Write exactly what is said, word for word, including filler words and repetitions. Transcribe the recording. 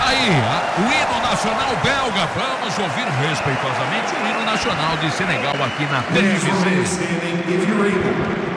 Aí, a, o hino nacional belga. Vamos ouvir respeitosamente o hino nacional de Senegal aqui na T N C.